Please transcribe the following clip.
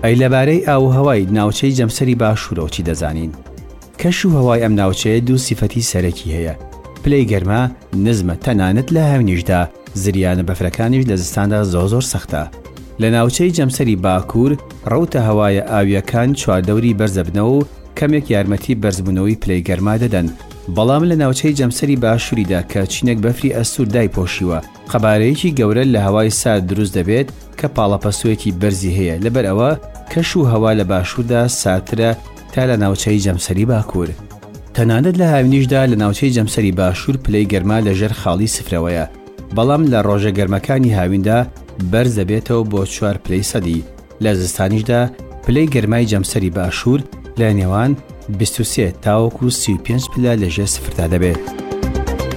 ئەی لەبارەی ئاوهەوای ناوچەی جەمسەری باشوورەوە چی دەزانین؟ کەش و هەوای ئەم ناوچەیە دوو سیفەتی سەرەکی هەیە. پلەی گەرما نزمە تەنانەت لە هاوینیشدا، زریانە بەفرەکانیش لە زستاندا زۆر سەختە. لە ناوچەی جەمسەری باکوور ڕەوتە هەوایە ئاویەکان چواردەوری بەرزەبنەوە و کەمێک یارمەتی بەرزبوونەوەی پلەی گەرما دەدەن. بەڵام لە ناوچەی جەمسەری باشووریدا کە چینێک بەفری ئەستور دایپۆشیوە، قەبارەیەکی گەورە لە هەوای سارد دروست دەبێت کە پاڵەپەسوویەکی بەرزی هەیە. لەبەر ئەوە کەش و هەوا لە باشووردا ساترە تا لە ناوچەی جەمسەری باکوور. تەنانەت لە هاوینیشدا لە ناوچەی جەمسەری باشوور پلەی گەرما لەژێر خاڵی سفرەوەیە، بەڵام لە ڕۆژە گەرمەکانی هاویندا بەرز دەبێتەوە بۆ 4 پلەی سەدی. لە زستانیشدا پلەی گەرمای جەمسەری باشوور لە نێوان 23 تاوەکو 35 پلە لەژێر سفردا دەبێت.